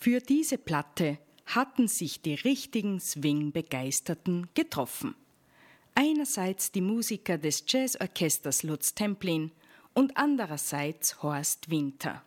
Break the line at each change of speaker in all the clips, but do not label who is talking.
Für diese Platte hatten sich die richtigen Swing-Begeisterten getroffen. Einerseits die Musiker des Jazzorchesters Lutz Templin und andererseits Horst Winter.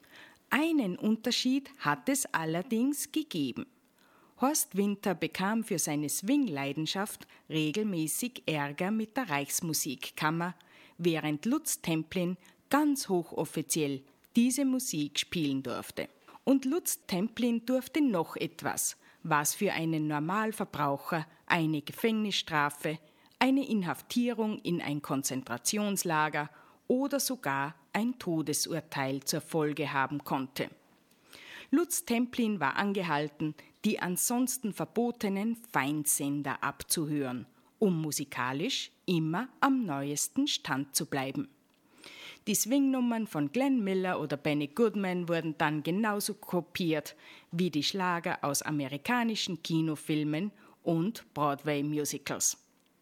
Einen Unterschied hat es allerdings gegeben. Horst Winter bekam für seine Swing-Leidenschaft regelmäßig Ärger mit der Reichsmusikkammer, während Lutz Templin ganz hochoffiziell diese Musik spielen durfte. Und Lutz Templin durfte noch etwas, was für einen Normalverbraucher eine Gefängnisstrafe, eine Inhaftierung in ein Konzentrationslager oder sogar ein Todesurteil zur Folge haben konnte. Lutz Templin war angehalten, die ansonsten verbotenen Feindsender abzuhören, um musikalisch immer am neuesten Stand zu bleiben. Die Swingnummern von Glenn Miller oder Benny Goodman wurden dann genauso kopiert wie die Schlager aus amerikanischen Kinofilmen und Broadway-Musicals.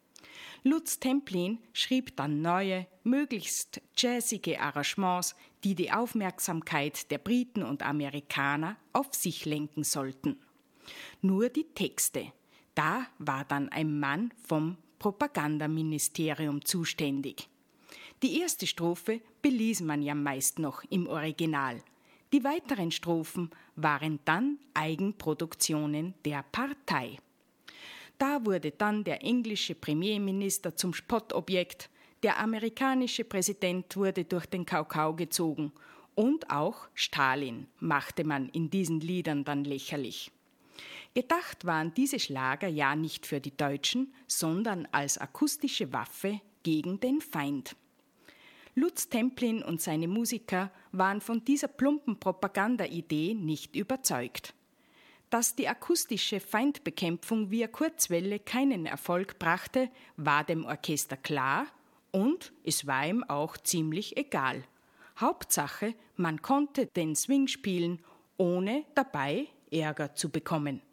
Lutz Templin schrieb dann neue, möglichst jazzige Arrangements, die die Aufmerksamkeit der Briten und Amerikaner auf sich lenken sollten. Nur die Texte, da war dann ein Mann vom Propagandaministerium zuständig. Die erste Strophe beließ man ja meist noch im Original. Die weiteren Strophen waren dann Eigenproduktionen der Partei. Da wurde dann der englische Premierminister zum Spottobjekt, der amerikanische Präsident wurde durch den Kakao gezogen und auch Stalin machte man in diesen Liedern dann lächerlich. Gedacht waren diese Schlager ja nicht für die Deutschen, sondern als akustische Waffe gegen den Feind. Lutz Templin und seine Musiker waren von dieser plumpen Propaganda-Idee nicht überzeugt. Dass die akustische Feindbekämpfung via Kurzwelle keinen Erfolg brachte, war dem Orchester klar und es war ihm auch ziemlich egal. Hauptsache, man konnte den Swing spielen, ohne dabei Ärger zu bekommen.